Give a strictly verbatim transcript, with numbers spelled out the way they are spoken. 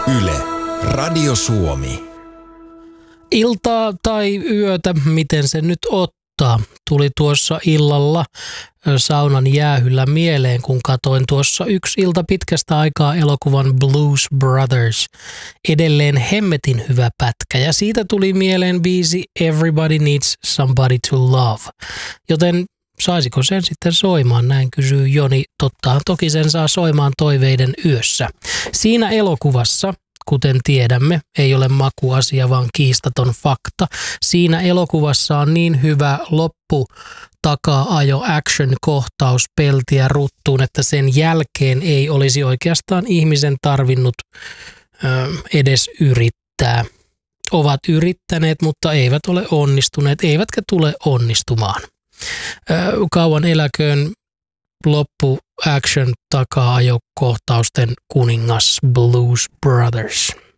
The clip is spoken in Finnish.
Yle, Radio Suomi. Iltaa tai yötä, miten se nyt ottaa, tuli tuossa illalla saunan jäähyllä mieleen, kun katoin tuossa yksi ilta pitkästä aikaa elokuvan Blues Brothers. Edelleen hemmetin hyvä pätkä, ja siitä tuli mieleen biisi Everybody Needs Somebody to Love. Joten saisiko sen sitten soimaan, näin kysyy Joni. Tottahan toki sen saa soimaan toiveiden yössä. Siinä elokuvassa, kuten tiedämme, ei ole makuasia, vaan kiistaton fakta. Siinä elokuvassa on niin hyvä loppu taka-ajo action-kohtaus peltiä ruttuun, että sen jälkeen ei olisi oikeastaan ihmisen tarvinnut ö, edes yrittää. Ovat yrittäneet, mutta eivät ole onnistuneet, eivätkä tule onnistumaan. Ö, kauan eläköön loppu action taka-ajo kohtausten kuningas Blues Brothers.